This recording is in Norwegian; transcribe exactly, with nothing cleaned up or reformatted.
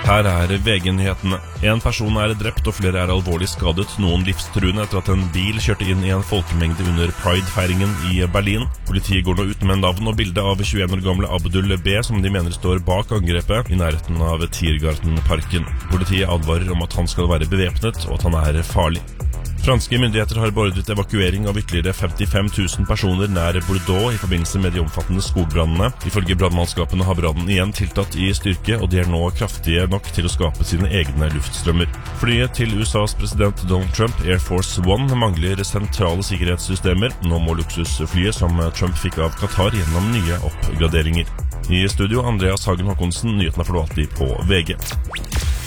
Her er V G-nyhetene. En person er drept og flere er alvorlig skadet, noen livstruende etter at en bil kjørte inn i en folkemengde under Pride-feiringen i Berlin. Politiet går nå ut med navn og bilde av tjueen år gamle Abdul B, som de mener står bak angrepet i nærheten av Tiergarten-parken. Politiet advarer om at han skal være bevæpnet og at han er farlig. Franske myndigheter har beordret evakuering av ytterligere femtifem tusen personer nær Bordeaux i forbindelse med de omfattende skogbrannene. Ifølge brannmannskapene har brannen igjen tiltatt i styrke, og de er nå kraftige nok til å skape sine egne luftstrømmer. Flyet til U S A's president Donald Trump, Air Force One, mangler sentrale sikkerhetssystemer. Nå må luksusflyet som Trump fikk av Qatar gjennom nye oppgraderinger. I studio, Andreas Hagen Håkonsen, nyhetene for alltid på V G.